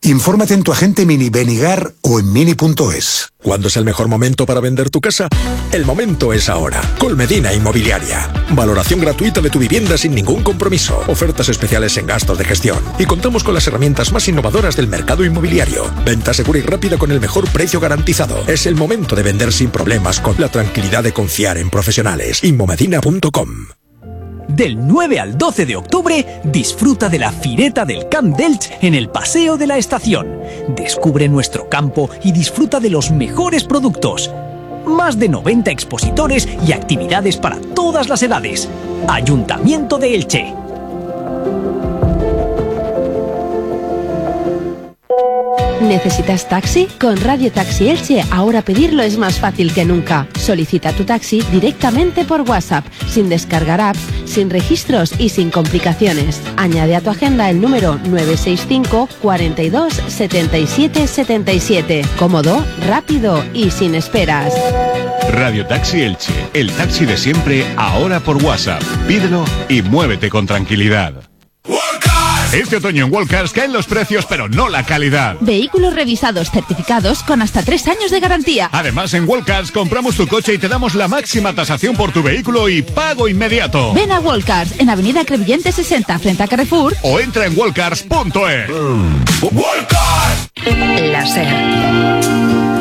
Infórmate en tu agente Mini Benigar o en mini.es. ¿Cuándo es el mejor momento para vender tu casa? El momento es ahora. Colmedina Inmobiliaria. Valoración gratuita de tu vivienda sin ningún compromiso. Ofertas especiales en gastos de gestión. Y contamos con las herramientas más innovadoras del mercado inmobiliario. Venta segura y rápida con el mejor precio garantizado. Es el momento de vender sin problemas con la tranquilidad de confiar en profesionales. Inmomedina.com. Del 9 al 12 de octubre, disfruta de la Fireta del Camp d'Elx en el Paseo de la Estación. Descubre nuestro campo y disfruta de los mejores productos. Más de 90 expositores y actividades para todas las edades. Ayuntamiento de Elche. ¿Necesitas taxi? Con Radio Taxi Elche ahora pedirlo es más fácil que nunca. Solicita tu taxi directamente por WhatsApp, sin descargar apps, sin registros y sin complicaciones. Añade a tu agenda el número 965 42 77 77. Cómodo, rápido y sin esperas. Radio Taxi Elche, el taxi de siempre, ahora por WhatsApp. Pídelo y muévete con tranquilidad. Este otoño en Walkers caen los precios, pero no la calidad. Vehículos revisados, certificados, con hasta 3 años de garantía. Además, en Walkers compramos tu coche y te damos la máxima tasación por tu vehículo y pago inmediato. Ven a Walkers, en Avenida Crevillente 60, frente a Carrefour. O entra en walkers.es. Walkers. Láser.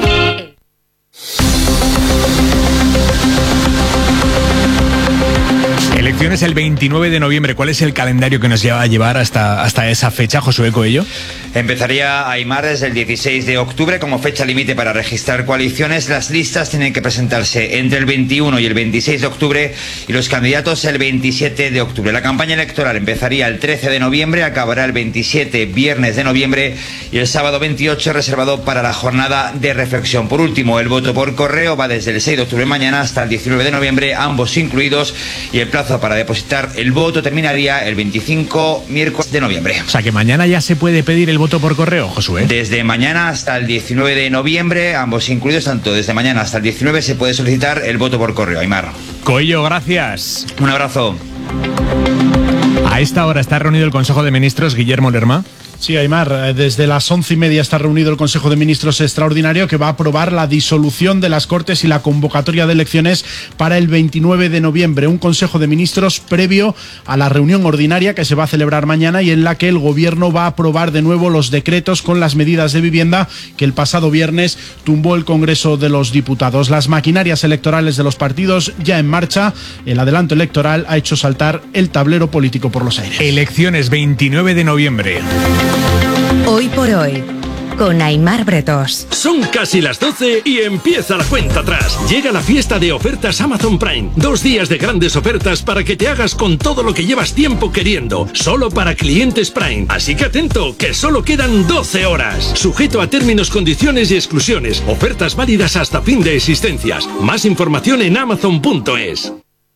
Elecciones el 29 de noviembre. ¿Cuál es el calendario que nos lleva a llevar hasta esa fecha, Josué Coello? Empezaría, Aimar, desde el 16 de octubre como fecha límite para registrar coaliciones. Las listas tienen que presentarse entre el 21 y el 26 de octubre y los candidatos el 27 de octubre. La campaña electoral empezaría el 13 de noviembre, acabará el 27, viernes de noviembre, y el sábado 28 reservado para la jornada de reflexión. Por último, el voto por correo va desde el 6 de octubre mañana hasta el 19 de noviembre, ambos incluidos, y el plazo para depositar el voto terminaría el 25, miércoles de noviembre. O sea que mañana ya se puede pedir el voto por correo, Josué. Desde mañana hasta el 19 de noviembre, ambos incluidos, tanto desde mañana hasta el 19 se puede solicitar el voto por correo, Aimar. Coello, gracias. Un abrazo. A esta hora está reunido el Consejo de Ministros, Guillermo Lerma. Sí, Aimar, desde las 11:30 está reunido el Consejo de Ministros extraordinario que va a aprobar la disolución de las Cortes y la convocatoria de elecciones para el 29 de noviembre. Un Consejo de Ministros previo a la reunión ordinaria que se va a celebrar mañana y en la que el Gobierno va a aprobar de nuevo los decretos con las medidas de vivienda que el pasado viernes tumbó el Congreso de los Diputados. Las maquinarias electorales de los partidos ya en marcha. El adelanto electoral ha hecho saltar el tablero político por los aires. Elecciones 29 de noviembre. Hoy por hoy, con Aimar Bretos. Son casi las 12 y empieza la cuenta atrás. Llega la fiesta de ofertas Amazon Prime. 2 días de grandes ofertas para que te hagas con todo lo que llevas tiempo queriendo. Solo para clientes Prime. Así que atento, que solo quedan 12 horas. Sujeto a términos, condiciones y exclusiones. Ofertas válidas hasta fin de existencias. Más información en amazon.es.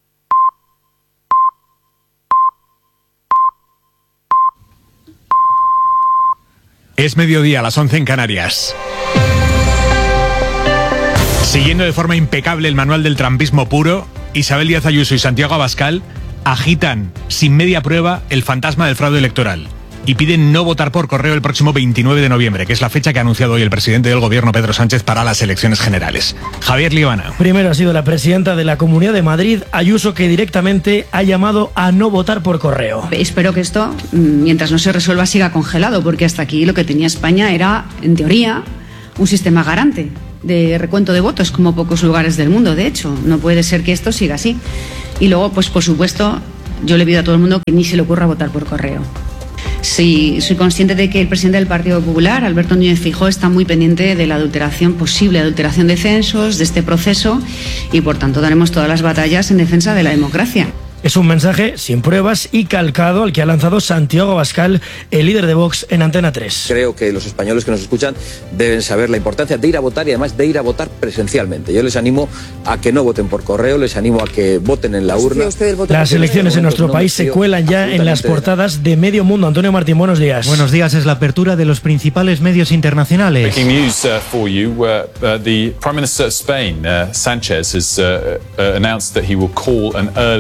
Es mediodía, a las 11 en Canarias. Siguiendo de forma impecable el manual del trampismo puro, Isabel Díaz Ayuso y Santiago Abascal agitan sin media prueba el fantasma del fraude electoral y piden no votar por correo el próximo 29 de noviembre, que es la fecha que ha anunciado hoy el presidente del Gobierno, Pedro Sánchez, para las elecciones generales. Javier Líbana. Primero ha sido la presidenta de la Comunidad de Madrid, Ayuso, que directamente ha llamado a no votar por correo. Espero que esto, mientras no se resuelva, siga congelado, porque hasta aquí lo que tenía España era, en teoría, un sistema garante de recuento de votos, como pocos lugares del mundo, de hecho. No puede ser que esto siga así. Y luego, pues por supuesto, yo le pido a todo el mundo que ni se le ocurra votar por correo. Sí, soy consciente de que el presidente del Partido Popular, Alberto Núñez Feijóo, está muy pendiente de la adulteración, posible adulteración de censos, de este proceso, y por tanto daremos todas las batallas en defensa de la democracia. Es un mensaje sin pruebas y calcado al que ha lanzado Santiago Abascal, el líder de Vox, en Antena 3. Creo que los españoles que nos escuchan deben saber la importancia de ir a votar y además de ir a votar presencialmente. Yo les animo a que no voten por correo, les animo a que voten en la urna. Las elecciones en nuestro país se cuelan ya en las portadas de medio mundo. Antonio Martín, buenos días. Buenos días, es la apertura de los principales medios internacionales. Breaking news for you, the Prime Minister of Spain, Sánchez, has announced that he will call an early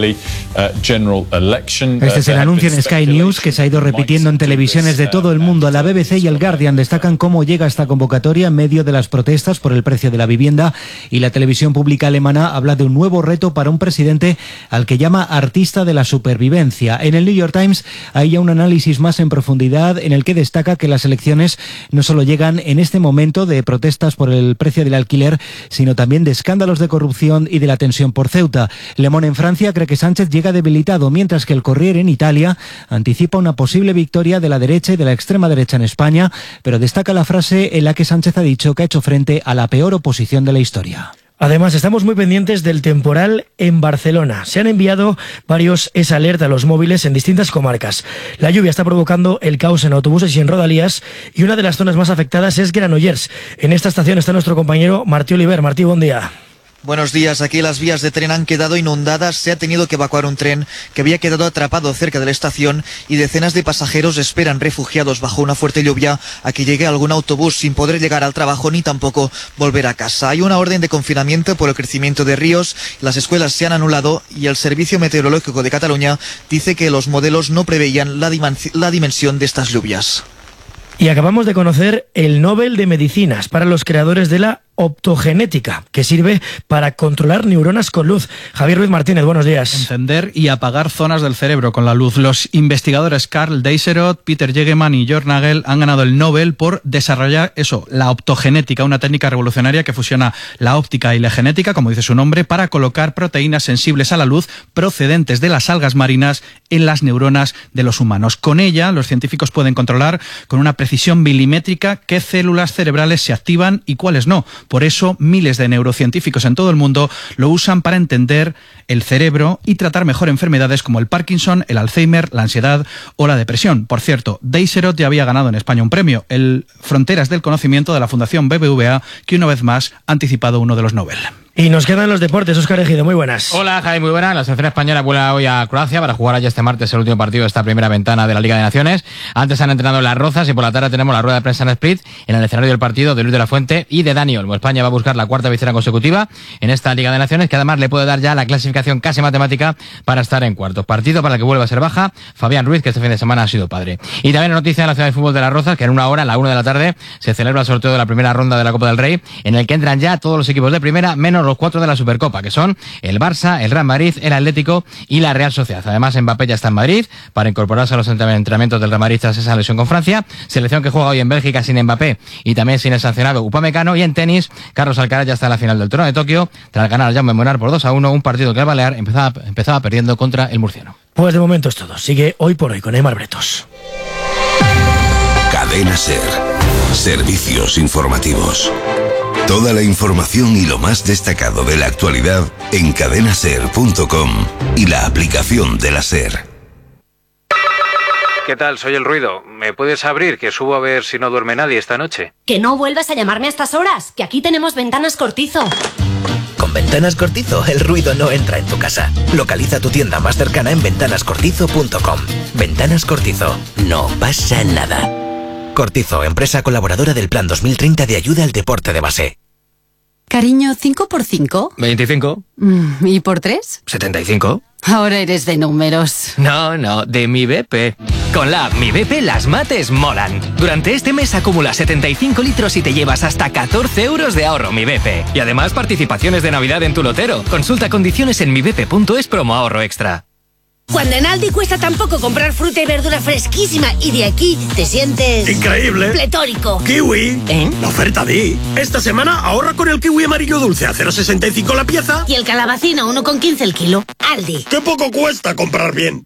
general election. Este es el anuncio en Sky News que se ha ido repitiendo en televisiones de todo el mundo. La BBC y el Guardian destacan cómo llega esta convocatoria en medio de las protestas por el precio de la vivienda, y la televisión pública alemana habla de un nuevo reto para un presidente al que llama artista de la supervivencia. En el New York Times hay ya un análisis más en profundidad en el que destaca que las elecciones no solo llegan en este momento de protestas por el precio del alquiler, sino también de escándalos de corrupción y de la tensión por Ceuta. Le Monde en Francia cree que Sánchez llega debilitado, mientras que el Corriere en Italia anticipa una posible victoria de la derecha y de la extrema derecha en España, pero destaca la frase en la que Sánchez ha dicho que ha hecho frente a la peor oposición de la historia. Además, estamos muy pendientes del temporal en Barcelona. Se han enviado varios alerta a los móviles en distintas comarcas. La lluvia está provocando el caos en autobuses y en rodalías, y una de las zonas más afectadas es Granollers. En esta estación está nuestro compañero Martí Oliver. Martí, buen día. Buenos días. Aquí las vías de tren han quedado inundadas. Se ha tenido que evacuar un tren que había quedado atrapado cerca de la estación, y decenas de pasajeros esperan refugiados bajo una fuerte lluvia a que llegue algún autobús, sin poder llegar al trabajo ni tampoco volver a casa. Hay una orden de confinamiento por el crecimiento de ríos, las escuelas se han anulado y el Servicio Meteorológico de Cataluña dice que los modelos no preveían la dimensión de estas lluvias. Y acabamos de conocer el Nobel de Medicinas para los creadores de la optogenética, que sirve para controlar neuronas con luz. Javier Ruiz Martínez, buenos días. Encender y apagar zonas del cerebro con la luz. Los investigadores Carl Deisserot, Peter Yegeman y Jörg Nagel han ganado el Nobel por desarrollar la optogenética, una técnica revolucionaria que fusiona la óptica y la genética, como dice su nombre, para colocar proteínas sensibles a la luz procedentes de las algas marinas en las neuronas de los humanos. Con ella, los científicos pueden controlar con una precisión milimétrica qué células cerebrales se activan y cuáles no. Por eso, miles de neurocientíficos en todo el mundo lo usan para entender el cerebro y tratar mejor enfermedades como el Parkinson, el Alzheimer, la ansiedad o la depresión. Por cierto, Deisserot ya había ganado en España un premio, el Fronteras del Conocimiento de la Fundación BBVA, que una vez más ha anticipado uno de los Nobel. Y nos quedan los deportes. Óscar Ejido, muy buenas. Hola, Javi, muy buenas. La selección española vuela hoy a Croacia para jugar allá este martes el último partido de esta primera ventana de la Liga de Naciones. Antes han entrenado en Las Rozas y por la tarde tenemos la rueda de prensa en Split, en el escenario del partido de Luis de la Fuente y de Dani Olmo. España va a buscar la cuarta victoria consecutiva en esta Liga de Naciones, que además le puede dar ya la clasificación casi matemática para estar en cuartos. Partido para el que vuelve a ser baja Fabián Ruiz, que este fin de semana ha sido padre. Y también noticia de la ciudad de fútbol de Las Rozas, que en una hora, a la 1 de la tarde, se celebra el sorteo de la primera ronda de la Copa del Rey, en el que entran ya todos los equipos de primera, menos los 4 de la Supercopa, que son el Barça, el Real Madrid, el Atlético y la Real Sociedad. Además, Mbappé ya está en Madrid para incorporarse a los entrenamientos del Real Madrid tras esa lesión con Francia. Selección que juega hoy en Bélgica sin Mbappé y también sin el sancionado Upamecano. Y en tenis, Carlos Alcaraz ya está en la final del Torneo de Tokio tras ganar al Jaume Munar por 2-1, un partido que el Balear empezaba perdiendo contra el murciano. Pues de momento es todo. Sigue Hoy por Hoy con Aimar Bretos. Cadena SER. Servicios informativos. Toda la información y lo más destacado de la actualidad en cadenaser.com y la aplicación de la SER. ¿Qué tal? Soy El Ruido. ¿Me puedes abrir? Que subo a ver si no duerme nadie esta noche. Que no vuelvas a llamarme a estas horas, que aquí tenemos Ventanas Cortizo. Con Ventanas Cortizo, el ruido no entra en tu casa. Localiza tu tienda más cercana en ventanascortizo.com. Ventanas Cortizo. No pasa nada. Cortizo, empresa colaboradora del Plan 2030 de ayuda al deporte de base. Cariño, ¿5 por 5? 25. ¿Y por 3? 75. Ahora eres de números. No, de Mi BP. Con la app Mi BP las mates molan. Durante este mes acumula 75 litros y te llevas hasta 14 euros de ahorro Mi BP. Y además participaciones de Navidad en tu lotero. Consulta condiciones en mibp.es promo ahorro extra. Cuando en Aldi cuesta tan poco comprar fruta y verdura fresquísima y de aquí te sientes... ¡increíble! ¡Pletórico! ¡Kiwi! La oferta Di. Esta semana ahorra con el kiwi amarillo dulce a 0,65 la pieza. Y el calabacín a 1,15 el kilo. Aldi. ¡Qué poco cuesta comprar bien!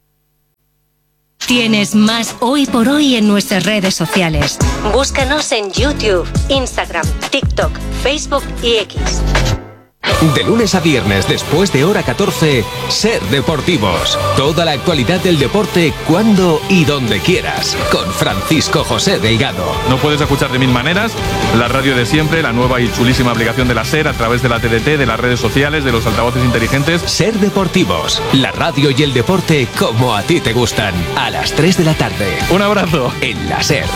Tienes más Hoy por Hoy en nuestras redes sociales. Búscanos en YouTube, Instagram, TikTok, Facebook y X. De lunes a viernes, después de hora 14, Ser Deportivos. Toda la actualidad del deporte, cuando y donde quieras. Con Francisco José Delgado. No puedes escuchar de mil maneras la radio de siempre, la nueva y chulísima aplicación de la SER a través de la TDT, de las redes sociales, de los altavoces inteligentes. Ser Deportivos. La radio y el deporte como a ti te gustan. A las 3 de la tarde. Un abrazo. En la SER.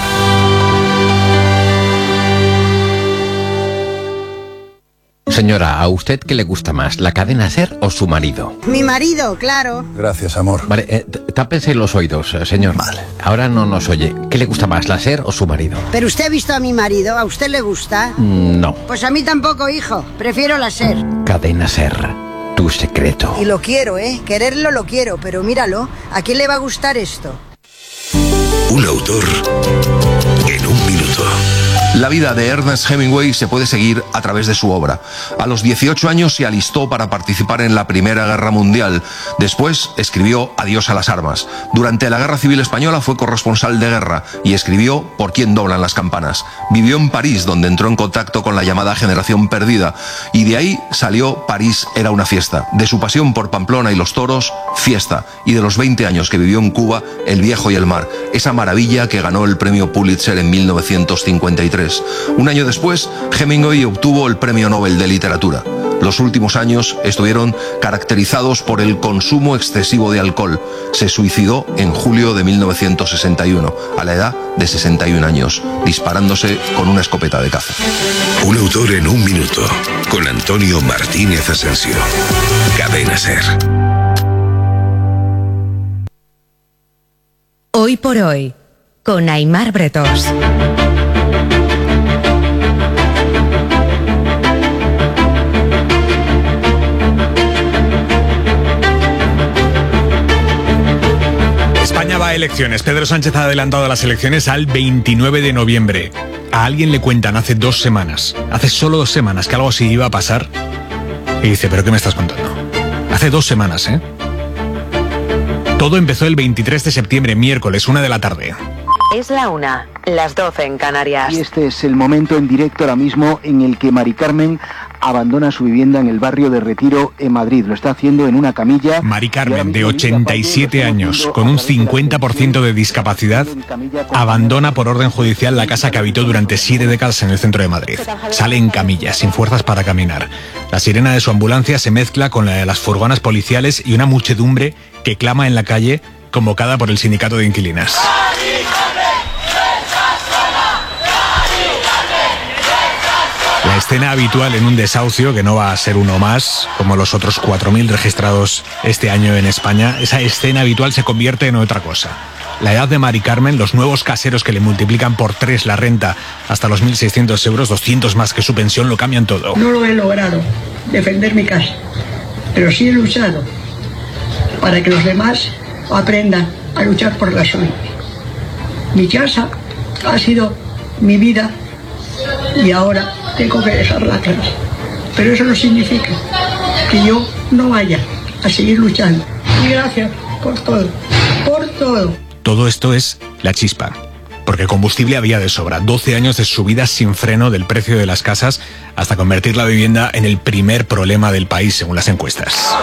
Señora, ¿a usted qué le gusta más, la cadena SER o su marido? Mi marido, claro. Gracias, amor. Vale, tápese los oídos, señor. Vale. Ahora no nos oye. ¿Qué le gusta más, la SER o su marido? Pero usted ha visto a mi marido, ¿a usted le gusta? No. Pues a mí tampoco, hijo. Prefiero la SER. Cadena SER, tu secreto. Y lo quiero, quererlo lo quiero, pero míralo, ¿a quién le va a gustar esto? Un autor en un minuto. La vida de Ernest Hemingway se puede seguir a través de su obra. A los 18 años se alistó para participar en la Primera Guerra Mundial. Después escribió Adiós a las armas. Durante la Guerra Civil Española fue corresponsal de guerra y escribió Por quién doblan las campanas. Vivió en París, donde entró en contacto con la llamada generación perdida, y de ahí salió París era una fiesta. De su pasión por Pamplona y los toros, fiesta. Y de los 20 años que vivió en Cuba, El viejo y el mar, esa maravilla que ganó el premio Pulitzer en 1953. Un año después, Hemingway obtuvo el Premio Nobel de Literatura. Los últimos años estuvieron caracterizados por el consumo excesivo de alcohol. Se suicidó en julio de 1961, a la edad de 61 años, disparándose con una escopeta de caza. Un autor en un minuto, con Antonio Martínez Asensio. Cadena SER. Hoy por hoy, con Aimar Bretós. España va a elecciones. Pedro Sánchez ha adelantado las elecciones al 29 de noviembre. A alguien le cuentan hace solo 2 semanas, que algo así iba a pasar. Y dice, ¿pero qué me estás contando? Hace 2 semanas, ¿eh? Todo empezó el 23 de septiembre, miércoles, 1 de la tarde. Es la 1, las 12 en Canarias. Y este es el momento en directo ahora mismo en el que Mari Carmen abandona su vivienda en el barrio de Retiro, en Madrid. Lo está haciendo en una camilla. Mari Carmen, de 87 años, con un 50% de discapacidad, abandona por orden judicial la casa que habitó durante 7 décadas en el centro de Madrid. Sale en camilla, sin fuerzas para caminar. La sirena de su ambulancia se mezcla con la de las furgonas policiales y una muchedumbre que clama en la calle, convocada por el sindicato de inquilinas. La escena habitual en un desahucio, que no va a ser uno más, como los otros 4.000 registrados este año en España, esa escena habitual se convierte en otra cosa. La edad de Mari Carmen, los nuevos caseros que le multiplican por 3 la renta hasta los 1.600 euros, 200 más que su pensión, lo cambian todo. No lo he logrado, defender mi casa, pero sí he luchado para que los demás aprendan a luchar por la suya. Mi casa ha sido mi vida y ahora tengo que dejarla atrás. Pero eso no significa que yo no vaya a seguir luchando. Y gracias por todo, por todo. Todo esto es la chispa, porque combustible había de sobra. 12 años de subidas sin freno del precio de las casas hasta convertir la vivienda en el primer problema del país, según las encuestas.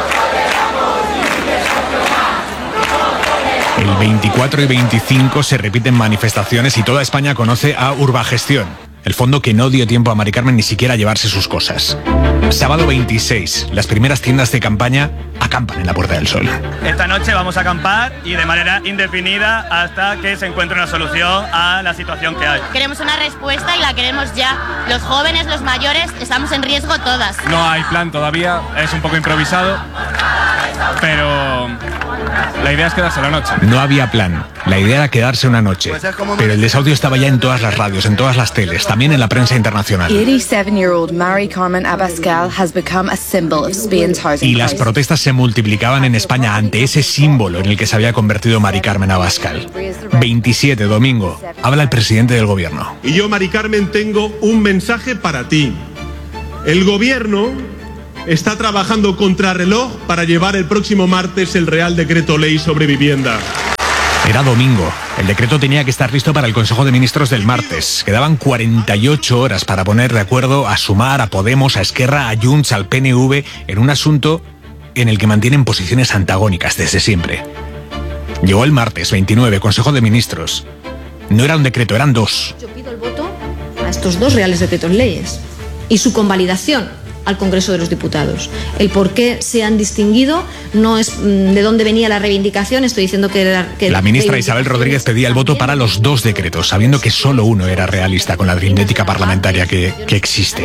El 24 y 25 se repiten manifestaciones y toda España conoce a Urbagestión, el fondo que no dio tiempo a Mari Carmen ni siquiera a llevarse sus cosas. Sábado 26, las primeras tiendas de campaña acampan en la Puerta del Sol. Esta noche vamos a acampar y de manera indefinida hasta que se encuentre una solución a la situación que hay. Queremos una respuesta y la queremos ya. Los jóvenes, los mayores, estamos en riesgo todas. No hay plan todavía, es un poco improvisado, pero la idea es quedarse la noche. No había plan, la idea era quedarse una noche, pero el desahucio estaba ya en todas las radios, en todas las teles, también en la prensa internacional. 87-year-old Mari Carmen Abascal has become a symbol of Spain's housing Y las protestas se multiplicaban en España ante ese símbolo en el que se había convertido Mari Carmen Abascal. 27, domingo, habla el presidente del gobierno. Y yo, Mari Carmen, tengo un mensaje para ti. El gobierno está trabajando contrarreloj para llevar el próximo martes el Real Decreto Ley sobre vivienda. Era domingo. El decreto tenía que estar listo para el Consejo de Ministros del martes. Quedaban 48 horas para poner de acuerdo a Sumar, a Podemos, a Esquerra, a Junts, al PNV en un asunto en el que mantienen posiciones antagónicas desde siempre. Llegó el martes 29, Consejo de Ministros. No era un decreto, eran 2. Yo pido el voto a estos 2 reales decretos leyes y su convalidación al Congreso de los Diputados. El por qué se han distinguido no es de dónde venía la reivindicación, estoy diciendo que la ministra Isabel Rodríguez pedía el voto para los 2 decretos, sabiendo que solo uno era realista con la aritmética parlamentaria que existe.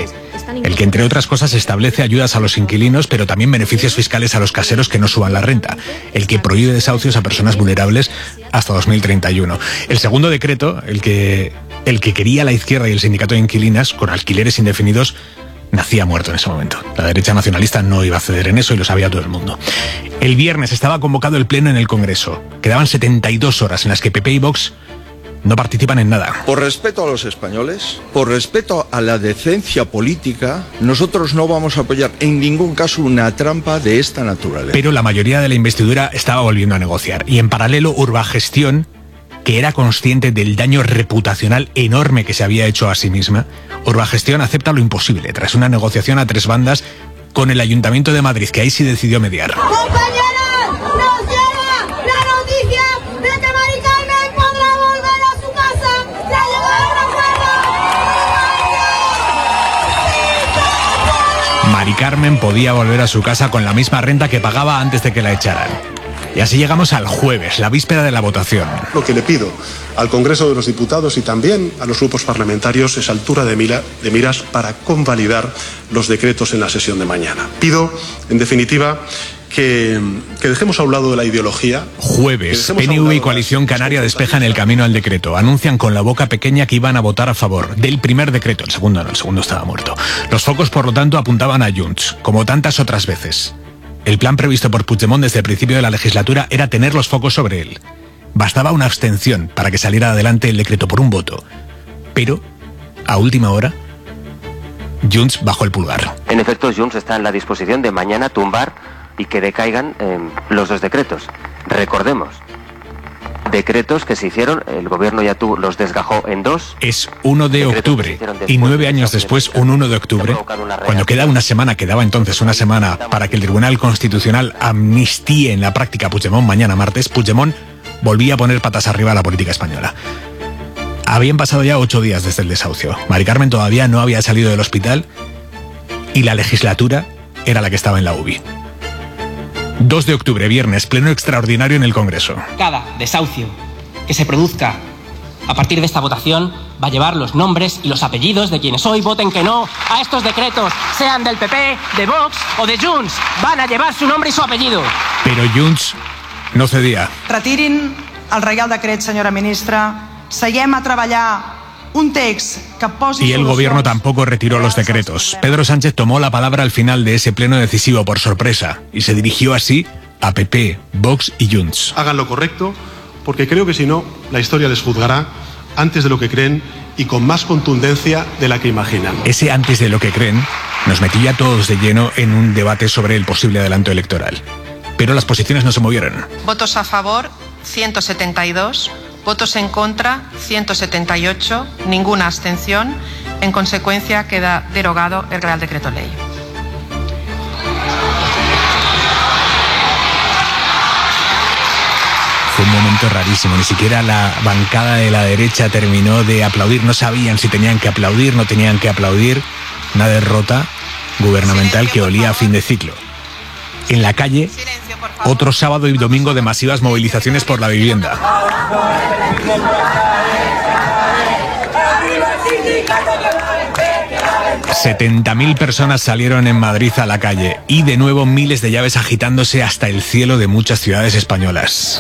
el que entre otras cosas establece ayudas a los inquilinos, pero también beneficios fiscales a los caseros que no suban la renta, el que prohíbe desahucios a personas vulnerables hasta 2031. El segundo decreto, el que quería la izquierda y el sindicato de inquilinas, con alquileres indefinidos, nacía muerto en ese momento. La derecha nacionalista no iba a ceder en eso y lo sabía todo el mundo. El viernes estaba convocado el pleno en el Congreso. Quedaban 72 horas en las que PP y Vox no participan en nada. Por respeto a los españoles, por respeto a la decencia política, nosotros no vamos a apoyar en ningún caso una trampa de esta naturaleza. Pero la mayoría de la investidura estaba volviendo a negociar. Y en paralelo, Urbagestión, que era consciente del daño reputacional enorme que se había hecho a sí misma, Urbagestión acepta lo imposible tras una negociación a tres bandas con el Ayuntamiento de Madrid, que ahí sí decidió mediar. ¡Compañeras! ¡Nos llega la noticia de que Mari Carmen podrá volver a su casa! ¡La llevaron Mari Carmen podía volver a su casa con la misma renta que pagaba antes de que la echaran. Y así llegamos al jueves, la víspera de la votación. Lo que le pido al Congreso de los Diputados y también a los grupos parlamentarios es altura de miras para convalidar los decretos en la sesión de mañana. Pido, en definitiva, que dejemos a un lado de la ideología. Jueves, PNV y Coalición Canaria despejan el camino al decreto. Anuncian con la boca pequeña que iban a votar a favor del primer decreto. El segundo no, el segundo estaba muerto. Los focos, por lo tanto, apuntaban a Junts, como tantas otras veces. El plan previsto por Puigdemont desde el principio de la legislatura era tener los focos sobre él. Bastaba una abstención para que saliera adelante el decreto por un voto. Pero, a última hora, Junts bajó el pulgar. En efecto, Junts está en la disposición de mañana tumbar y que decaigan los dos decretos. Recordemos, decretos que se hicieron, el gobierno ya los desgajó en dos. Es 1 de octubre y 9 años después, un 1 de octubre, cuando quedaba entonces una semana para que el Tribunal Constitucional amnistíe en la práctica a Puigdemont mañana martes, Puigdemont volvía a poner patas arriba a la política española. Habían pasado ya 8 días desde el desahucio. Mari Carmen todavía no había salido del hospital y la legislatura era la que estaba en la UBI. 2 de octubre, viernes, pleno extraordinario en el Congreso. Cada desahucio que se produzca a partir de esta votación va a llevar los nombres y los apellidos de quienes hoy voten que no a estos decretos, sean del PP, de Vox o de Junts. Van a llevar su nombre y su apellido. Pero Junts no cedía. Retirin el Reial Decret, senyora ministra. Seguem a treballar un text que posi y el gobierno tampoco retiró los decretos. Pedro Sánchez tomó la palabra al final de ese pleno decisivo por sorpresa y se dirigió así a PP, Vox y Junts. Hagan lo correcto, porque creo que si no, la historia les juzgará antes de lo que creen y con más contundencia de la que imaginan. Ese antes de lo que creen nos metió ya todos de lleno en un debate sobre el posible adelanto electoral. Pero las posiciones no se movieron. Votos a favor, 172. Votos en contra, 178, ninguna abstención. En consecuencia, queda derogado el Real Decreto Ley. Fue un momento rarísimo, ni siquiera la bancada de la derecha terminó de aplaudir, no sabían si tenían que aplaudir, no tenían que aplaudir. Una derrota gubernamental que olía a fin de ciclo. En la calle, otro sábado y domingo de masivas movilizaciones por la vivienda. 70.000 personas salieron en Madrid a la calle y de nuevo miles de llaves agitándose hasta el cielo de muchas ciudades españolas.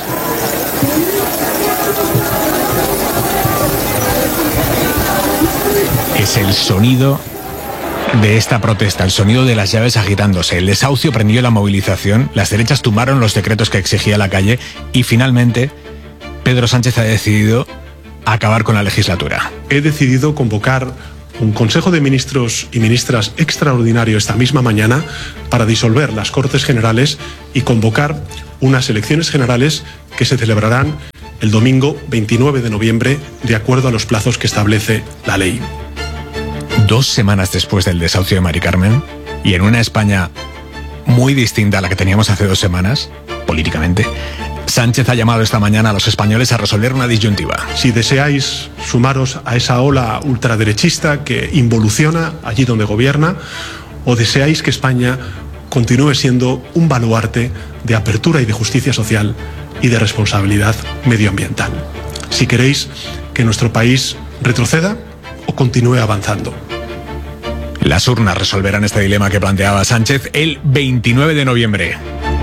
Es el sonido de esta protesta, el sonido de las llaves agitándose. El desahucio prendió la movilización, las derechas tumbaron los decretos que exigía la calle y finalmente Pedro Sánchez ha decidido acabar con la legislatura. He decidido convocar un Consejo de Ministros y Ministras extraordinario esta misma mañana para disolver las Cortes Generales y convocar unas elecciones generales que se celebrarán el domingo 29 de noviembre de acuerdo a los plazos que establece la ley. 2 semanas después del desahucio de Mari Carmen y en una España muy distinta a la que teníamos hace 2 semanas, políticamente, Sánchez ha llamado esta mañana a los españoles a resolver una disyuntiva. Si deseáis sumaros a esa ola ultraderechista que involuciona allí donde gobierna, o deseáis que España continúe siendo un baluarte de apertura y de justicia social y de responsabilidad medioambiental. Si queréis que nuestro país retroceda o continúe avanzando. Las urnas resolverán este dilema que planteaba Sánchez el 29 de noviembre.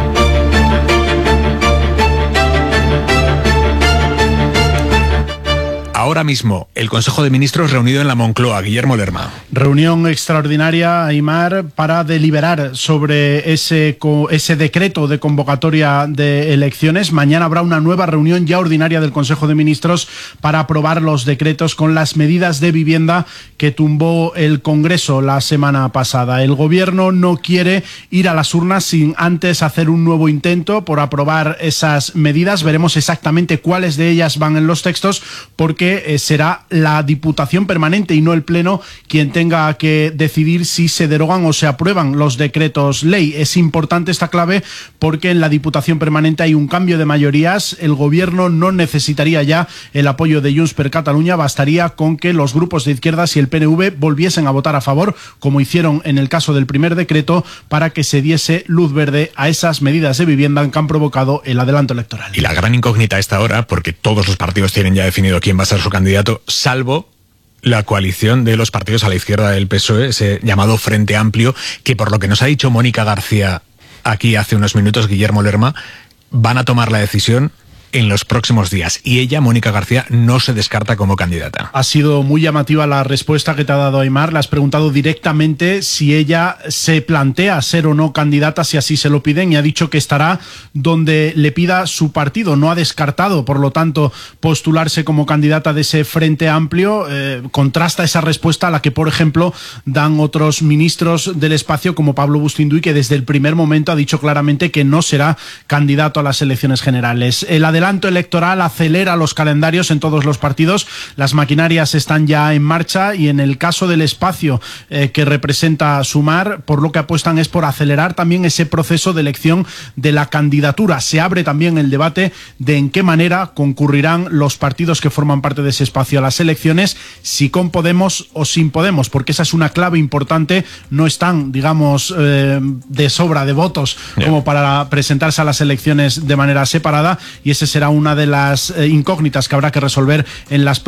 Ahora mismo, el Consejo de Ministros reunido en la Moncloa. Guillermo Lerma. Reunión extraordinaria, Aimar, para deliberar sobre ese decreto de convocatoria de elecciones. Mañana habrá una nueva reunión ya ordinaria del Consejo de Ministros para aprobar los decretos con las medidas de vivienda que tumbó el Congreso la semana pasada. El Gobierno no quiere ir a las urnas sin antes hacer un nuevo intento por aprobar esas medidas. Veremos exactamente cuáles de ellas van en los textos, porque será la Diputación Permanente y no el Pleno quien tenga que decidir si se derogan o se aprueban los decretos ley. Es importante esta clave porque en la Diputación Permanente hay un cambio de mayorías. El Gobierno no necesitaría ya el apoyo de Junts per Catalunya, bastaría con que los grupos de izquierdas y el PNV volviesen a votar a favor, como hicieron en el caso del primer decreto, para que se diese luz verde a esas medidas de vivienda que han provocado el adelanto electoral. Y la gran incógnita a esta hora, porque todos los partidos tienen ya definido quién va a ser su candidato, salvo la coalición de los partidos a la izquierda del PSOE, ese llamado Frente Amplio, que por lo que nos ha dicho Mónica García aquí hace unos minutos, Guillermo Lerma, van a tomar la decisión en los próximos días. Y ella, Mónica García, no se descarta como candidata. Ha sido muy llamativa la respuesta que te ha dado Aimar. Le has preguntado directamente si ella se plantea ser o no candidata, si así se lo piden, y ha dicho que estará donde le pida su partido. No ha descartado, por lo tanto, postularse como candidata de ese Frente Amplio. Contrasta esa respuesta a la que, por ejemplo, dan otros ministros del espacio, como Pablo Bustinduy, que desde el primer momento ha dicho claramente que no será candidato a las elecciones generales. El adelanto electoral acelera los calendarios en todos los partidos. Las maquinarias están ya en marcha y en el caso del espacio que representa Sumar, por lo que apuestan es por acelerar también ese proceso de elección de la candidatura. Se abre también el debate de en qué manera concurrirán los partidos que forman parte de ese espacio a las elecciones, si con Podemos o sin Podemos, porque esa es una clave importante. No están, digamos, de sobra de votos como para presentarse a las elecciones de manera separada, y ese será una de las incógnitas que habrá que resolver en los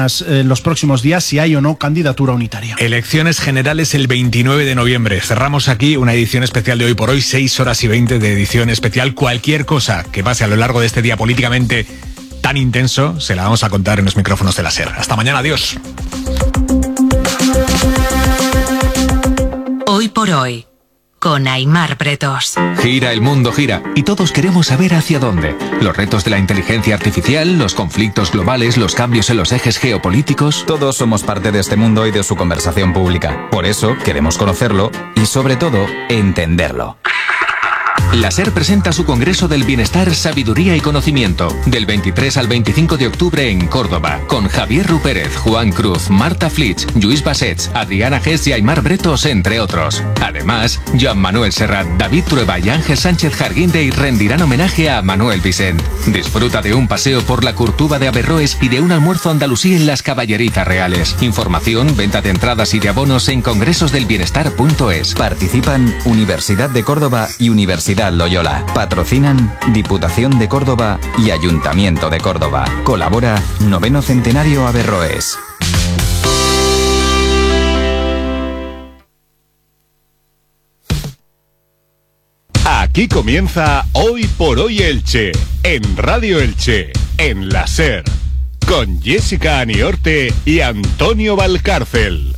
próximos días, si hay o no candidatura unitaria. Elecciones generales el 29 de noviembre. Cerramos aquí una edición especial de Hoy por Hoy, 6 horas y 20 de edición especial. Cualquier cosa que pase a lo largo de este día políticamente tan intenso, se la vamos a contar en los micrófonos de la SER. Hasta mañana, adiós. Hoy por Hoy, con Aimar Bretos. Gira el mundo, gira, y todos queremos saber hacia dónde. Los retos de la inteligencia artificial, los conflictos globales, los cambios en los ejes geopolíticos. Todos somos parte de este mundo y de su conversación pública. Por eso queremos conocerlo y, sobre todo, entenderlo. La SER presenta su Congreso del Bienestar, Sabiduría y Conocimiento, del 23 al 25 de octubre en Córdoba, con Javier Rupérez, Juan Cruz, Marta Flitsch, Lluís Bassets, Adriana Gess y Aimar Bretos, entre otros. Además, Joan Manuel Serrat, David Trueba y Ángel Sánchez Jarguindey rendirán homenaje a Manuel Vicent. Disfruta de un paseo por la Curtuba de Averroes y de un almuerzo andalusí en las Caballerizas Reales. Información, venta de entradas y de abonos en congresosdelbienestar.es. Participan Universidad de Córdoba y Universidad Loyola. Patrocinan Diputación de Córdoba y Ayuntamiento de Córdoba. Colabora 9º Centenario Averroes. Aquí comienza Hoy por Hoy Elche, en Radio Elche, en la SER, con Jessica Aniorte y Antonio Valcárcel.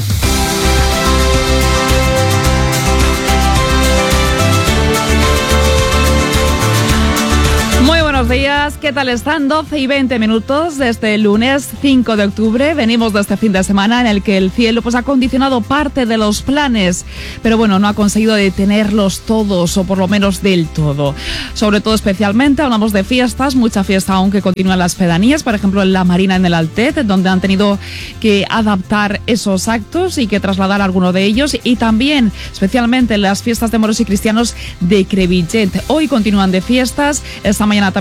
Muy buenos días, ¿qué tal están? 12 y 20 minutos de este lunes 5 de octubre. Venimos de este fin de semana en el que el cielo ha condicionado parte de los planes, pero bueno, no ha conseguido detenerlos todos, o por lo menos del todo. Sobre todo, especialmente, hablamos de fiestas, mucha fiesta aunque continúan las pedanías, por ejemplo en la Marina, en el Altet, donde han tenido que adaptar esos actos y que trasladar alguno de ellos, y también, especialmente, las fiestas de moros y cristianos de Crevillent. Hoy continúan de fiestas, esta mañana también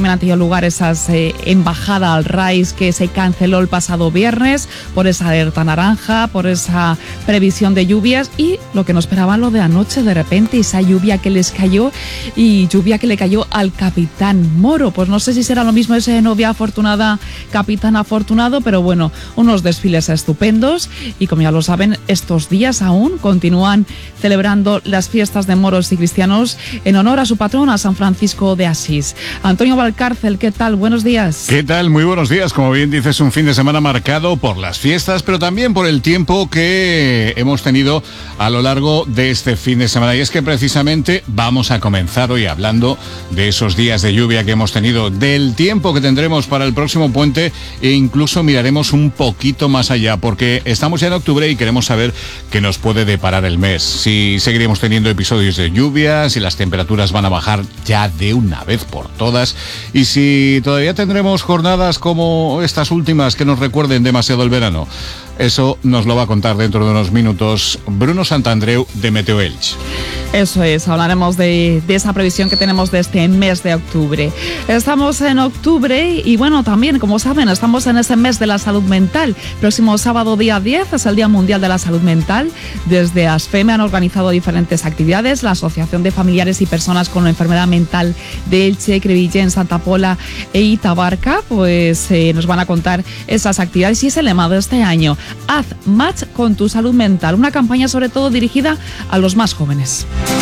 también han tenido lugar esas embajada al RAIS que se canceló el pasado viernes por esa alerta naranja, por esa previsión de lluvias y lo que no esperaban lo de anoche, de repente esa lluvia que les cayó y lluvia que le cayó al capitán Moro. Pues no sé si será lo mismo ese novia afortunada, capitán afortunado, pero bueno, unos desfiles estupendos y como ya lo saben, estos días aún continúan celebrando las fiestas de moros y cristianos en honor a su patrona, San Francisco de Asís. Antonio Valcárcel, ¿qué tal? Buenos días. ¿Qué tal? Muy buenos días. Como bien dices, un fin de semana marcado por las fiestas, pero también por el tiempo que hemos tenido a lo largo de este fin de semana. Y es que precisamente vamos a comenzar hoy hablando de esos días de lluvia que hemos tenido, del tiempo que tendremos para el próximo puente e incluso miraremos un poquito más allá, porque estamos ya en octubre y queremos saber qué nos puede deparar el mes. Si seguiremos teniendo episodios de lluvia, si las temperaturas van a bajar ya de una vez por todas y si todavía tendremos jornadas como estas últimas que nos recuerden demasiado el verano. Eso nos lo va a contar dentro de unos minutos Bruno Santandreu de Meteo Elche. Eso es, hablaremos de esa previsión que tenemos de este mes de octubre. Estamos en octubre y bueno, también, como saben, estamos en ese mes de la salud mental. Próximo sábado, día 10, es el Día Mundial de la Salud Mental. Desde ASFEME han organizado diferentes actividades. La Asociación de Familiares y Personas con Enfermedad Mental de Elche, Crevillent, Santa Pola e Itabarca, pues nos van a contar esas actividades y es el lema de este año. Haz match con tu salud mental, una campaña sobre todo dirigida a los más jóvenes.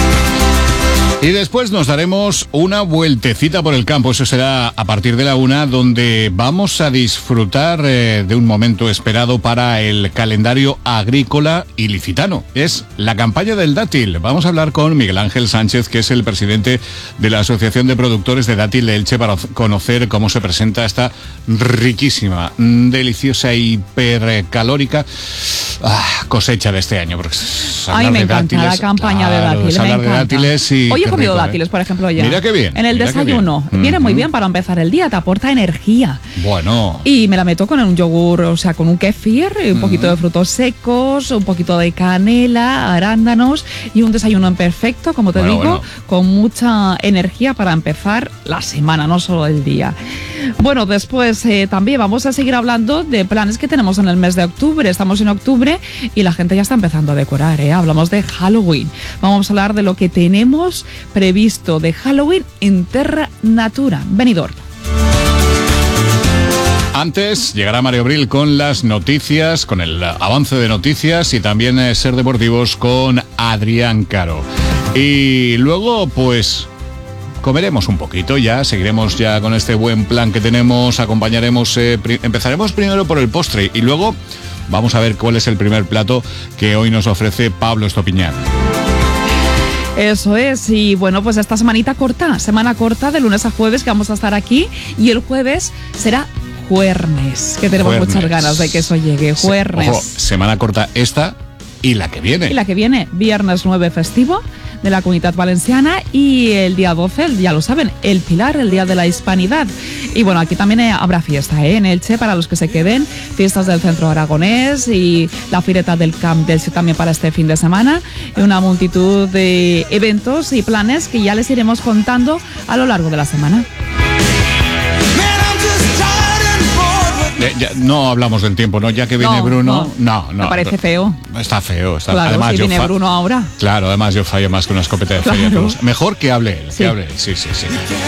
Y después nos daremos una vueltecita por el campo, eso será a partir de la 1, donde vamos a disfrutar de un momento esperado para el calendario agrícola ilicitano. Es la campaña del dátil. Vamos a hablar con Miguel Ángel Sánchez, que es el presidente de la Asociación de Productores de Dátil de Elche, para conocer cómo se presenta esta riquísima, deliciosa, hipercalórica cosecha de este año. A mí me encanta la campaña de dátiles. Hablar de dátiles y... Hoy he comido dátiles, por ejemplo, ya. Mira qué bien. En el desayuno. Bien. Viene muy bien para empezar el día, te aporta energía. Bueno. Y me la meto con un yogur, o sea, con un kefir, un poquito de frutos secos, un poquito de canela, arándanos y un desayuno perfecto, como te digo, con mucha energía para empezar la semana, no solo el día. Bueno, después también vamos a seguir hablando de planes que tenemos en el mes de octubre. Estamos en octubre y la gente ya está empezando a decorar, ¿eh? Hablamos de Halloween. Vamos a hablar de lo que tenemos previsto de Halloween en Terra Natura, Benidorm. Antes llegará Mario Bril con las noticias, con el avance de noticias y también Ser Deportivos con Adrián Caro. Y luego, pues... comeremos un poquito ya, seguiremos ya con este buen plan que tenemos, acompañaremos, empezaremos primero por el postre y luego vamos a ver cuál es el primer plato que hoy nos ofrece Pablo Estopiñán. Eso es, y bueno, pues esta semana corta de lunes a jueves que vamos a estar aquí y el jueves será Juernes, que tenemos muchas ganas de que eso llegue, Juernes. Ojo, semana corta esta y la que viene. Y la que viene, viernes 9 festivo de la Comunitat Valenciana y el día 12, ya lo saben, el Pilar, el Día de la Hispanidad. Y bueno, aquí también habrá fiesta en Elche para los que se queden, fiestas del Centro Aragonés y la Fireta del Camp d'Elche también para este fin de semana y una multitud de eventos y planes que ya les iremos contando a lo largo de la semana. Ya, no hablamos del tiempo, ¿no? Ya que viene Bruno, no. Me parece feo. Está feo. Claro, además, si viene Bruno ahora. Claro, además yo fallo más que una escopeta de feria. Mejor que hable él, sí. Sí.